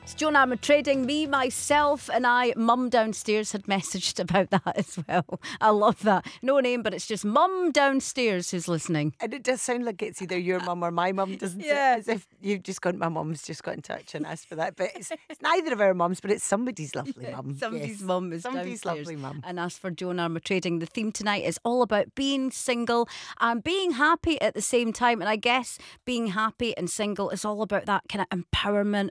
It's Joan Armour Trading. Me, myself and I. Mum downstairs had messaged about that as well. I love that. No name, but it's just Mum downstairs who's listening. And it does sound like it's either your mum or my mum, doesn't Yeah. it? As if you've just gone, my mum's just got in touch and asked for that. But it's neither of our mums, but it's somebody's lovely mum. Somebody's Yes. mum is Somebody's downstairs lovely mum. and asked for Joan Armour Trading. The theme tonight is all about being single and being happy at the same time. And I guess being happy and single is all about that kind of empowerment